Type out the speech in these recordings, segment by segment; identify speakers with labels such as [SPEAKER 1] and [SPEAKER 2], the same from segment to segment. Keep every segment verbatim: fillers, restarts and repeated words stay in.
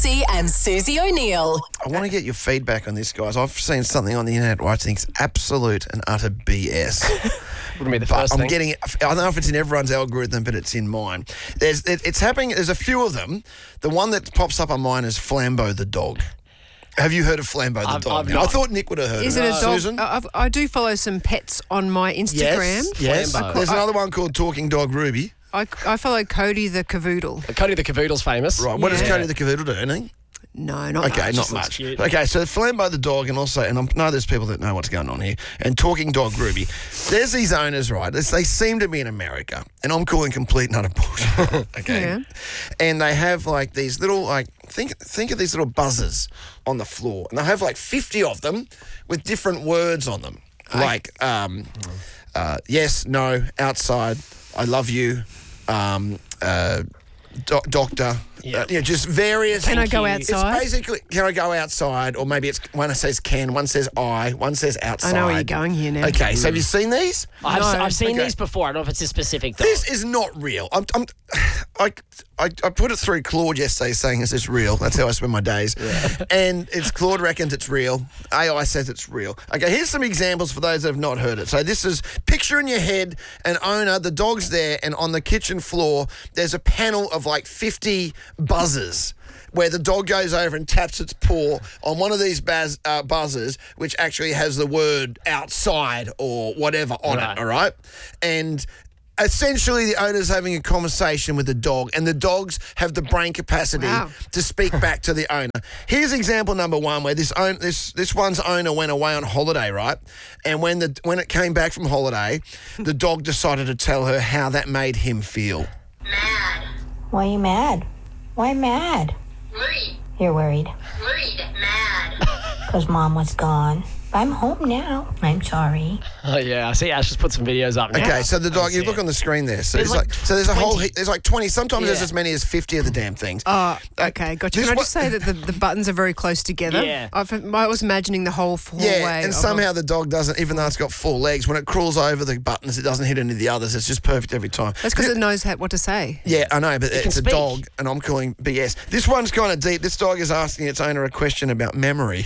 [SPEAKER 1] Lutzi and Susie O'Neill.
[SPEAKER 2] I want to get your feedback on this, guys. I've seen something on the internet where I think it's absolute and utter B S.
[SPEAKER 3] Wouldn't be the
[SPEAKER 2] But
[SPEAKER 3] first
[SPEAKER 2] I'm
[SPEAKER 3] thing.
[SPEAKER 2] getting it. I don't know if it's in everyone's algorithm, but it's in mine. There's, it, it's happening. There's a few of them. The one that pops up on mine is Flambeau the dog. Have you heard of Flambeau the
[SPEAKER 3] I've-
[SPEAKER 2] dog?
[SPEAKER 3] I've
[SPEAKER 2] Now, I
[SPEAKER 3] not.
[SPEAKER 2] thought Nick would have heard
[SPEAKER 4] Is
[SPEAKER 2] of
[SPEAKER 4] it
[SPEAKER 2] it.
[SPEAKER 4] a dog?
[SPEAKER 2] Susan?
[SPEAKER 4] I, I've- I do follow some pets on my Instagram.
[SPEAKER 2] Yes. yes.
[SPEAKER 3] Flambeau.
[SPEAKER 2] There's another one called Talking Dog Ruby.
[SPEAKER 4] I, I follow Cody the Cavoodle.
[SPEAKER 3] Cody the Cavoodle's famous.
[SPEAKER 2] Right. What does
[SPEAKER 4] Yeah.
[SPEAKER 2] Cody the Cavoodle do? Anything?
[SPEAKER 4] No, not
[SPEAKER 2] Okay,
[SPEAKER 4] much.
[SPEAKER 2] not
[SPEAKER 3] looks
[SPEAKER 2] much.
[SPEAKER 3] cute.
[SPEAKER 2] Okay, so Flambeau the dog, and also, and I know there's people that know what's going on here, and Talking Dog Ruby. There's these owners, right? They they seem to be in America, and I'm calling complete and utter bullshit. Okay,
[SPEAKER 4] Yeah.
[SPEAKER 2] and they have like these little like think think of these little buzzers on the floor, and they have like fifty of them with different words on them, like um, uh, yes, no, outside, I love you, um, uh, doc- doctor.
[SPEAKER 3] Yeah.
[SPEAKER 2] Uh, you know, just various.
[SPEAKER 4] Can I go
[SPEAKER 3] you.
[SPEAKER 4] outside?
[SPEAKER 2] It's basically, can I go outside? Or maybe it's one says can, one says I, one says outside.
[SPEAKER 4] I know where you're going here now.
[SPEAKER 2] Okay, so have you seen these?
[SPEAKER 3] I've,
[SPEAKER 4] No.
[SPEAKER 3] I've seen
[SPEAKER 2] Okay.
[SPEAKER 3] these before. I don't know if it's a specific dog.
[SPEAKER 2] This is not real. I'm, I'm, I, I, I put it through Claude yesterday saying, is this real? That's how I spend my days. And it's Claude reckons it's real. A I says it's real. Okay, here's some examples for those that have not heard it. So this is picture in your head, an owner, the dog's there, and on the kitchen floor, there's a panel of like fifty buzzers, where the dog goes over and taps its paw on one of these buzz, uh, buzzers, which actually has the word outside or whatever on
[SPEAKER 3] Right.
[SPEAKER 2] it, all right? And essentially the owner's having a conversation with the dog, and the dogs have the brain capacity
[SPEAKER 4] Wow.
[SPEAKER 2] to speak back to the owner. Here's example number one, where this own, this this one's owner went away on holiday, right? And when the when it came back from holiday, the dog decided to tell her how that made him feel.
[SPEAKER 5] Mad.
[SPEAKER 6] Why are you mad? Why mad?
[SPEAKER 5] Worried.
[SPEAKER 6] You're worried.
[SPEAKER 5] Worried. Mad.
[SPEAKER 6] Because mom was gone. I'm home now. I'm sorry.
[SPEAKER 3] Oh, yeah. I see Ash just put some videos up now.
[SPEAKER 2] Okay, so the dog,
[SPEAKER 3] I
[SPEAKER 2] you
[SPEAKER 3] see
[SPEAKER 2] look
[SPEAKER 3] it.
[SPEAKER 2] on the screen there. So
[SPEAKER 3] There's
[SPEAKER 2] there's like,
[SPEAKER 3] like
[SPEAKER 2] so there's a whole
[SPEAKER 3] twenty.
[SPEAKER 2] heap, there's like twenty, sometimes there's
[SPEAKER 3] Yeah.
[SPEAKER 2] as many as fifty of the damn things.
[SPEAKER 4] Oh, okay, gotcha.
[SPEAKER 2] This
[SPEAKER 4] Can I
[SPEAKER 2] one-
[SPEAKER 4] just say that the, the buttons are very close together?
[SPEAKER 3] Yeah.
[SPEAKER 4] I've, I was imagining the whole hallway.
[SPEAKER 2] Yeah, and
[SPEAKER 4] of-
[SPEAKER 2] somehow the dog doesn't, even though it's got four legs, when it crawls over the buttons, it doesn't hit any of the others. It's just perfect every time.
[SPEAKER 4] That's because it knows how, what to say.
[SPEAKER 2] Yeah, I know, but
[SPEAKER 3] can
[SPEAKER 2] it's a
[SPEAKER 3] speak.
[SPEAKER 2] dog, and I'm calling B S. This one's kind of deep. This dog is asking its owner a question about memory.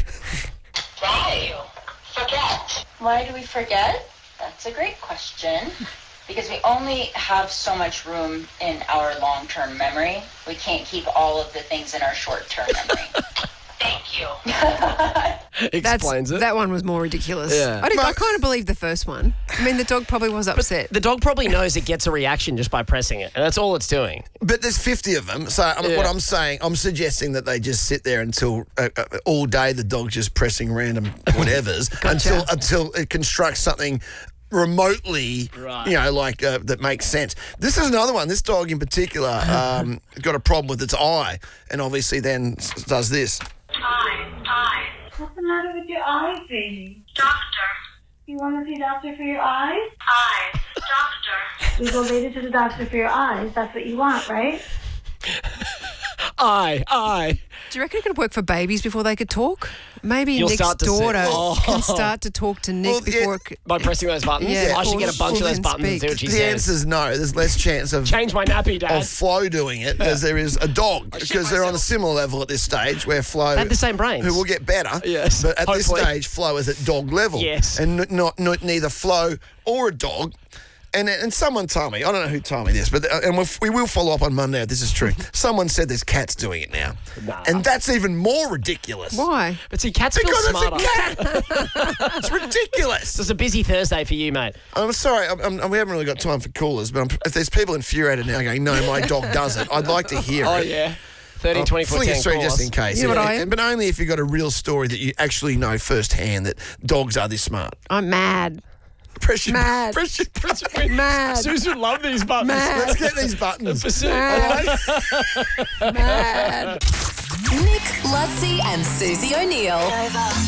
[SPEAKER 5] Why? Forget.
[SPEAKER 7] Why do we forget? That's a great question. Because we only have so much room in our long-term memory. We can't keep all of the things in our short-term memory.
[SPEAKER 5] Thank you.
[SPEAKER 4] That's,
[SPEAKER 3] Explains it.
[SPEAKER 4] That one was more ridiculous.
[SPEAKER 3] Yeah.
[SPEAKER 4] I, did, I
[SPEAKER 2] But-
[SPEAKER 4] kind of believe the first one. I mean, the dog probably was upset.
[SPEAKER 3] The dog probably knows it gets a reaction just by pressing it, and that's all it's doing.
[SPEAKER 2] But there's fifty of them. So I mean,
[SPEAKER 3] Yeah.
[SPEAKER 2] what I'm saying, I'm suggesting that they just sit there until uh, uh, all day the dog's just pressing random whatevers until until it constructs something remotely,
[SPEAKER 3] Right.
[SPEAKER 2] you know, like uh, that makes sense. This is another one. This dog in particular um, got a problem with its eye, and obviously then s- does this.
[SPEAKER 5] Eye. Eye.
[SPEAKER 8] What's the matter with your eyes, baby?
[SPEAKER 5] Doctor.
[SPEAKER 8] You want to see doctor for your eyes?
[SPEAKER 5] Eyes. Doctor.
[SPEAKER 8] We go later to the doctor for your eyes. That's what you want, right?
[SPEAKER 3] I, I.
[SPEAKER 4] Do you reckon it could work for babies before they could talk? Maybe
[SPEAKER 3] You'll
[SPEAKER 4] Nick's
[SPEAKER 3] start to see-
[SPEAKER 4] daughter
[SPEAKER 3] Oh.
[SPEAKER 4] can start to talk to Nick
[SPEAKER 2] Well, yeah.
[SPEAKER 4] before it c-
[SPEAKER 3] By pressing those buttons?
[SPEAKER 4] Yeah,
[SPEAKER 3] I should
[SPEAKER 4] or
[SPEAKER 3] get a bunch of
[SPEAKER 4] she
[SPEAKER 3] those
[SPEAKER 4] can
[SPEAKER 3] buttons and see
[SPEAKER 4] speak.
[SPEAKER 3] what she
[SPEAKER 2] The
[SPEAKER 3] says.
[SPEAKER 2] answer is no. There's less chance of
[SPEAKER 3] Change my nappy, Dad.
[SPEAKER 2] of Flo doing it as there is a dog, because they're on a similar level at this stage where Flo
[SPEAKER 3] They have the same brains.
[SPEAKER 2] who will get better.
[SPEAKER 3] Yes,
[SPEAKER 2] but at
[SPEAKER 3] hopefully.
[SPEAKER 2] this stage, Flo is at dog level.
[SPEAKER 3] Yes.
[SPEAKER 2] and n- not, not neither Flo or a dog. And and someone told me, I don't know who told me this, but uh, and we'll, we will follow up on Monday if this is true. Someone said there's cats doing it now,
[SPEAKER 3] Nah.
[SPEAKER 2] and that's even more ridiculous.
[SPEAKER 4] Why?
[SPEAKER 3] But see, cats feel
[SPEAKER 2] Because
[SPEAKER 3] smarter.
[SPEAKER 2] it's a cat. It's ridiculous.
[SPEAKER 3] So it's a busy Thursday for you, mate.
[SPEAKER 2] I'm sorry, I'm, I'm, we haven't really got time for callers, but I'm, if there's people infuriated now going, no, my dog does it, I'd like to hear
[SPEAKER 3] Oh,
[SPEAKER 2] it.
[SPEAKER 3] yeah. thirty, twenty-four,
[SPEAKER 2] Fling
[SPEAKER 3] ten
[SPEAKER 2] us through just in case.
[SPEAKER 4] You know what
[SPEAKER 2] Yeah,
[SPEAKER 4] I am?
[SPEAKER 2] and- But only if you've got a real story that you actually know firsthand that dogs are this smart.
[SPEAKER 4] I'm mad.
[SPEAKER 2] Press your,
[SPEAKER 4] Mad.
[SPEAKER 2] Press your, press your,
[SPEAKER 4] Mad.
[SPEAKER 3] Susan love these buttons.
[SPEAKER 4] Mad.
[SPEAKER 2] let's get these buttons.
[SPEAKER 3] For Sue.
[SPEAKER 4] Mad. Mad.
[SPEAKER 1] Nick, Lutzi and Susie O'Neill.